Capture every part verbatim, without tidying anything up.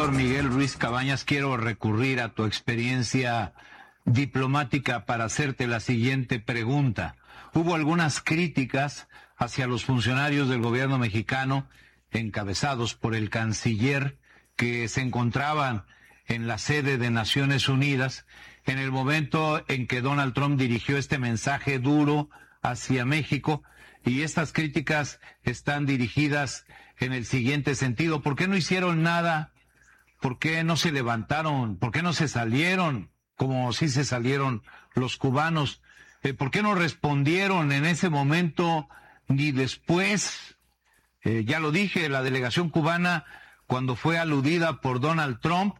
profesor Miguel Ruiz Cabañas, quiero recurrir a tu experiencia diplomática para hacerte la siguiente pregunta. Hubo algunas críticas hacia los funcionarios del gobierno mexicano, encabezados por el canciller, que se encontraban en la sede de Naciones Unidas en el momento en que Donald Trump dirigió este mensaje duro hacia México, y estas críticas están dirigidas en el siguiente sentido: ¿por qué no hicieron nada? ¿Por qué no se levantaron? ¿Por qué no se salieron como sí se salieron los cubanos? Eh, ¿Por qué no respondieron en ese momento ni después? Eh, ya lo dije, la delegación cubana, cuando fue aludida por Donald Trump,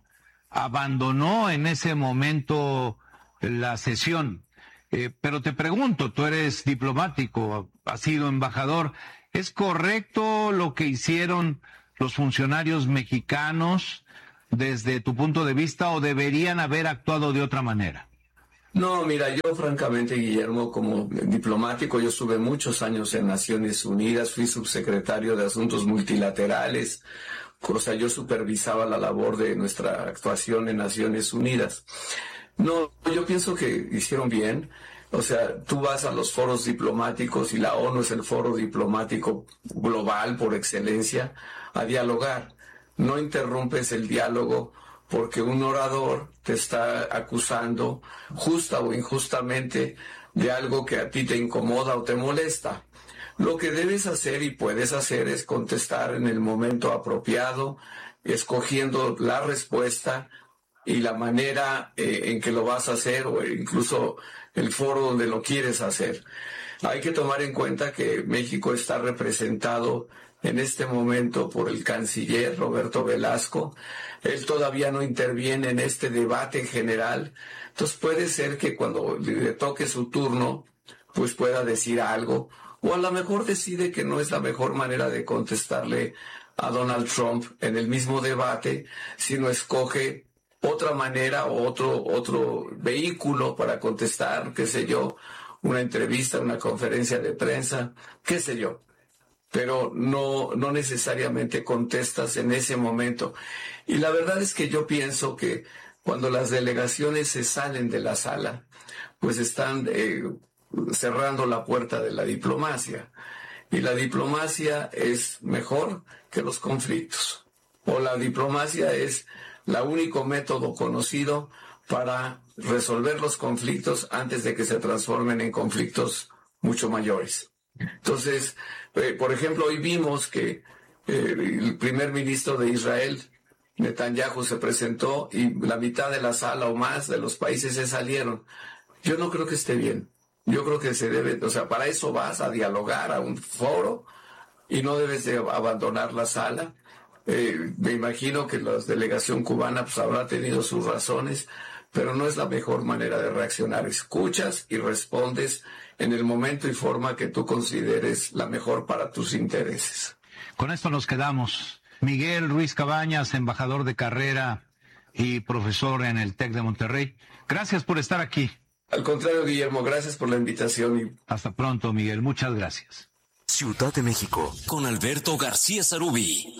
abandonó en ese momento la sesión. Eh, pero te pregunto, tú eres diplomático, has sido embajador, ¿es correcto lo que hicieron los funcionarios mexicanos desde tu punto de vista, o deberían haber actuado de otra manera? No, mira, yo francamente, Guillermo, como diplomático, yo estuve muchos años en Naciones Unidas, fui subsecretario de Asuntos Multilaterales, o sea, yo supervisaba la labor de nuestra actuación en Naciones Unidas. No, yo pienso que hicieron bien. O sea, tú vas a los foros diplomáticos, y la ONU es el foro diplomático global por excelencia, a dialogar. No interrumpes el diálogo porque un orador te está acusando, justa o injustamente, de algo que a ti te incomoda o te molesta. Lo que debes hacer y puedes hacer es contestar en el momento apropiado, escogiendo la respuesta y la manera eh, en que lo vas a hacer, o incluso el foro donde lo quieres hacer. Hay que tomar en cuenta que México está representado en este momento por el canciller Roberto Velasco. Él todavía no interviene en este debate en general. Entonces puede ser que cuando le toque su turno, pues pueda decir algo, o a lo mejor decide que no es la mejor manera de contestarle a Donald Trump en el mismo debate, sino escoge otra manera o otro, otro vehículo para contestar, qué sé yo, una entrevista, una conferencia de prensa, qué sé yo. Pero no, no necesariamente contestas en ese momento. Y la verdad es que yo pienso que cuando las delegaciones se salen de la sala, pues están eh, cerrando la puerta de la diplomacia. Y la diplomacia es mejor que los conflictos. O la diplomacia es el único método conocido para resolver los conflictos antes de que se transformen en conflictos mucho mayores. Entonces, eh, por ejemplo, hoy vimos que eh, el primer ministro de Israel, Netanyahu, se presentó y la mitad de la sala o más de los países se salieron. Yo no creo que esté bien. Yo creo que se debe, o sea, para eso vas a dialogar a un foro y no debes de abandonar la sala. Eh, me imagino que la delegación cubana pues habrá tenido sus razones, pero no es la mejor manera de reaccionar. Escuchas y respondes en el momento y forma que tú consideres la mejor para tus intereses. Con esto nos quedamos. Miguel Ruiz Cabañas, embajador de carrera y profesor en el TEC de Monterrey, gracias por estar aquí. Al contrario, Guillermo, gracias por la invitación. Y... hasta pronto, Miguel, muchas gracias. Ciudad de México, con Alberto García Zarubi.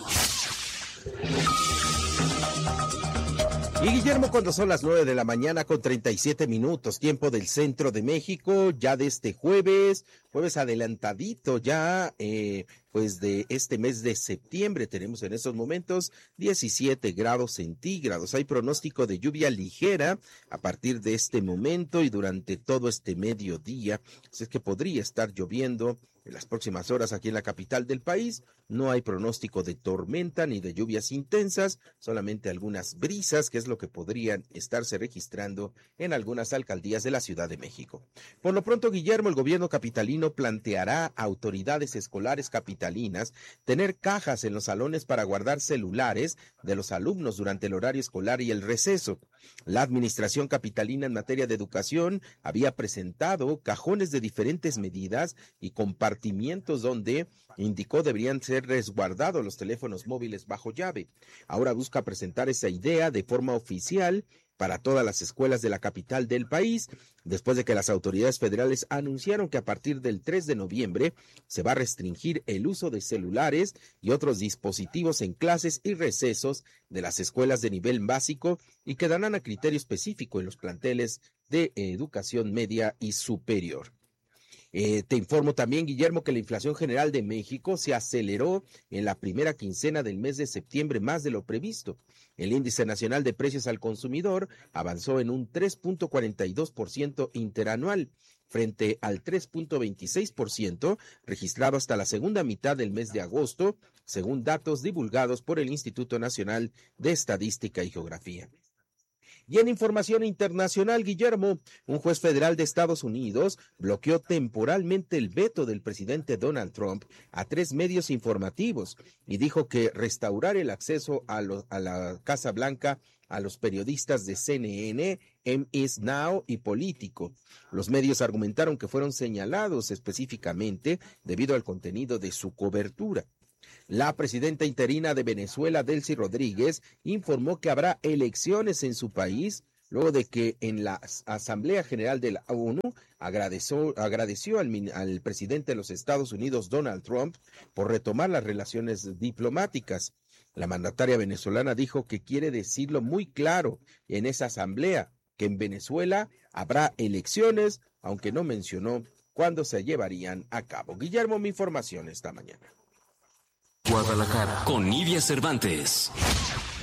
Y Guillermo, cuando son las nueve de la mañana con treinta y siete minutos, tiempo del centro de México, ya de este jueves, jueves adelantadito ya, eh, pues de este mes de septiembre, tenemos en estos momentos diecisiete grados centígrados. Hay pronóstico de lluvia ligera a partir de este momento y durante todo este mediodía, así es que podría estar lloviendo en las próximas horas aquí en la capital del país. No hay pronóstico de tormenta ni de lluvias intensas, solamente algunas brisas, que es lo que podrían estarse registrando en algunas alcaldías de la Ciudad de México. Por lo pronto, Guillermo, el gobierno capitalino planteará a autoridades escolares capitalinas tener cajas en los salones para guardar celulares de los alumnos durante el horario escolar y el receso. La administración capitalina en materia de educación había presentado cajones de diferentes medidas y compartimientos donde indicó deberían ser resguardados los teléfonos móviles bajo llave. Ahora busca presentar esa idea de forma oficial para todas las escuelas de la capital del país, después de que las autoridades federales anunciaron que a partir del tres de noviembre se va a restringir el uso de celulares y otros dispositivos en clases y recesos de las escuelas de nivel básico y quedarán a criterio específico en los planteles de educación media y superior. Eh, te informo también, Guillermo, que la inflación general de México se aceleró en la primera quincena del mes de septiembre más de lo previsto. El índice nacional de precios al consumidor avanzó en un tres punto cuarenta y dos por ciento interanual, frente al tres punto veintiséis por ciento registrado hasta la segunda mitad del mes de agosto, según datos divulgados por el Instituto Nacional de Estadística y Geografía. Y en información internacional, Guillermo, un juez federal de Estados Unidos bloqueó temporalmente el veto del presidente Donald Trump a tres medios informativos y dijo que restaurar el acceso a, lo, a la Casa Blanca a los periodistas de C N N, M S Now y Político. Los medios argumentaron que fueron señalados específicamente debido al contenido de su cobertura. La presidenta interina de Venezuela, Delcy Rodríguez, informó que habrá elecciones en su país luego de que en la Asamblea General de la ONU agradeció, agradeció al, al presidente de los Estados Unidos, Donald Trump, por retomar las relaciones diplomáticas. La mandataria venezolana dijo que quiere decirlo muy claro en esa asamblea, que en Venezuela habrá elecciones, aunque no mencionó cuándo se llevarían a cabo. Guillermo, mi información esta mañana. Guadalajara, con Nidia Cervantes.